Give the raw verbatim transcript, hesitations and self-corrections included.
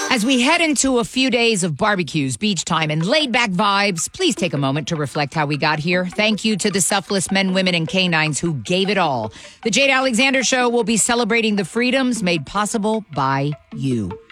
As we head into a few days of barbecues, beach time, and laid-back vibes, please take a moment to reflect how we got here. Thank you to the selfless men, women, and canines who gave it all. The Jade Alexander Show will be celebrating the freedoms made possible by you.